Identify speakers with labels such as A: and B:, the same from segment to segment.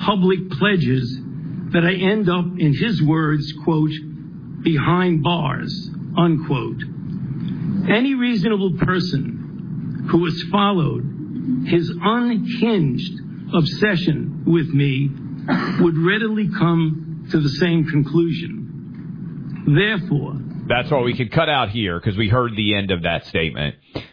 A: public pledges that I end up, in his words, quote, behind bars, unquote. Any reasonable person who has followed his unhinged obsession with me would readily come to the same conclusion. Therefore,
B: that's what we could cut out here because we heard the end of that statement.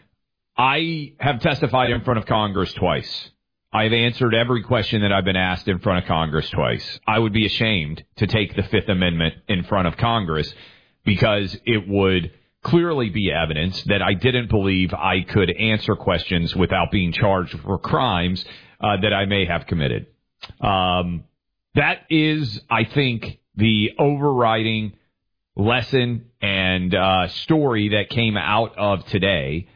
B: I have testified in front of Congress twice. I've answered every question that I've been asked in front of Congress twice. I would be ashamed to take the Fifth Amendment in front of Congress because it would clearly be evidence that I didn't believe I could answer questions without being charged for crimes that I may have committed. That is, I think, the overriding lesson and story that came out of today.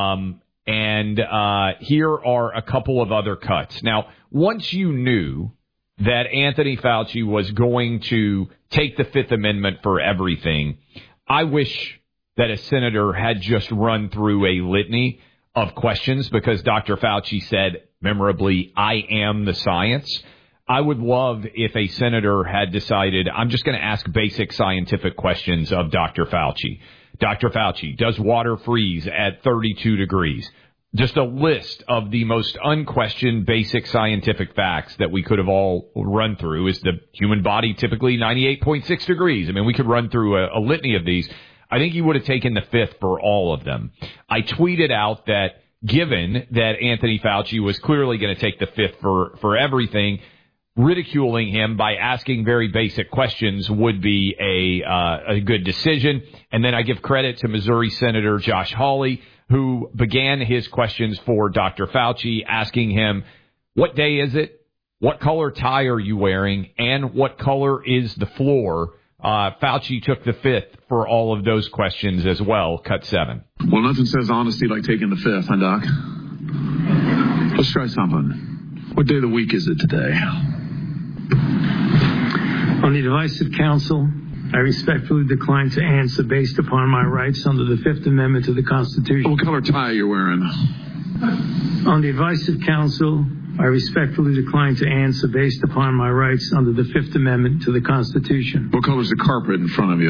B: And here are a couple of other cuts. Now, once you knew that Anthony Fauci was going to take the Fifth Amendment for everything, I wish that a senator had just run through a litany of questions because Dr. Fauci said, memorably, I am the science. I would love if a senator had decided, I'm just going to ask basic scientific questions of Dr. Fauci. Dr. Fauci, does water freeze at 32 degrees? Just a list of the most unquestioned basic scientific facts that we could have all run through. Is the human body typically 98.6 degrees? I mean, we could run through a litany of these. I think he would have taken the fifth for all of them. I tweeted out that given that Anthony Fauci was clearly going to take the fifth for everything, ridiculing him by asking very basic questions would be a good decision. And then I give credit to Missouri Senator Josh Hawley, who began his questions for Dr. Fauci, asking him, what day is it? What color tie are you wearing? And what color is the floor? Fauci took the fifth for all of those questions as well. Cut 7.
C: Well, nothing says honesty like taking the fifth, huh, Doc? Let's try something. What day of the week is it today?
A: On the advice of counsel, I respectfully decline to answer based upon my rights under the Fifth Amendment to the Constitution.
C: What color tie are you wearing?
A: On the advice of counsel, I respectfully decline to answer based upon my rights under the Fifth Amendment to the Constitution.
C: What color is the carpet in front of you?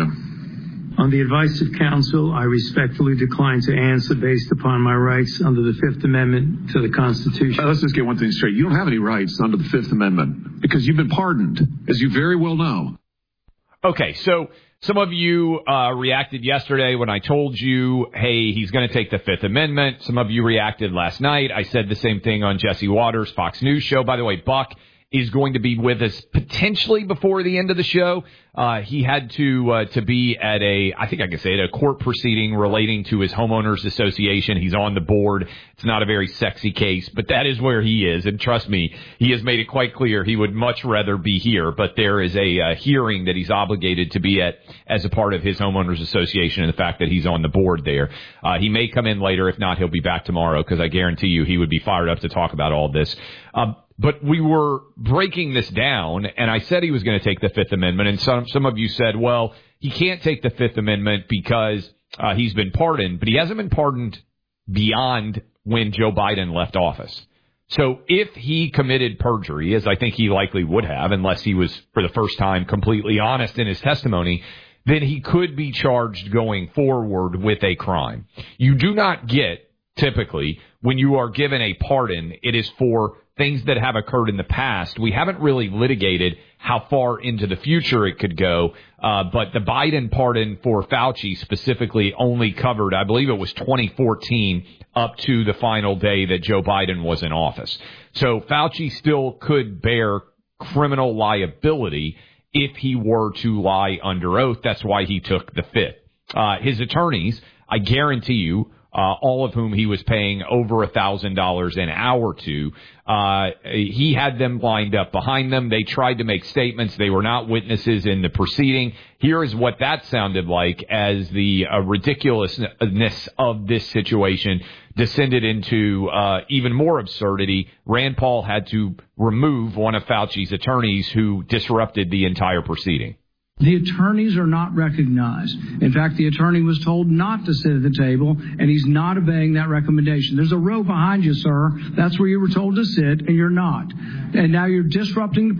A: On the advice of counsel, I respectfully decline to answer based upon my rights under the Fifth Amendment to the Constitution.
C: Let's just get one thing straight. You don't have any rights under the Fifth Amendment because you've been pardoned, as you very well know.
B: Okay, so some of you reacted yesterday when I told you, hey, he's going to take the Fifth Amendment. Some of you reacted last night. I said the same thing on Jesse Waters' Fox News show. By the way, Buck is going to be with us potentially before the end of the show. He had to be at I think I can say it, a court proceeding relating to his homeowners association. He's on the board. It's not a very sexy case, but that is where he is. And trust me, he has made it quite clear he would much rather be here. But there is a hearing that he's obligated to be at as a part of his homeowners association and the fact that he's on the board there. He may come in later. If not, he'll be back tomorrow because I guarantee you he would be fired up to talk about all this. But we were breaking this down, and I said he was going to take the Fifth Amendment, and some of you said, well, he can't take the Fifth Amendment because he's been pardoned, but he hasn't been pardoned beyond when Joe Biden left office. So if he committed perjury, as I think he likely would have, unless he was, for the first time, completely honest in his testimony, then he could be charged going forward with a crime. You do not get, typically, when you are given a pardon, it is for things that have occurred in the past. We haven't really litigated how far into the future it could go, but the Biden pardon for Fauci specifically only covered, I believe it was 2014, up to the final day that Joe Biden was in office. So Fauci still could bear criminal liability if he were to lie under oath. That's why he took the fifth. His attorneys, I guarantee you, all of whom he was paying over $1,000 an hour to. He had them lined up behind them. They tried to make statements. They were not witnesses in the proceeding. Here is what that sounded like as the ridiculousness of this situation descended into even more absurdity. Rand Paul had to remove one of Fauci's attorneys who disrupted the entire proceeding.
D: The attorneys are not recognized. In fact, the attorney was told not to sit at the table, and he's not obeying that recommendation. There's a row behind you, sir. That's where you were told to sit, and you're not. And now you're disrupting the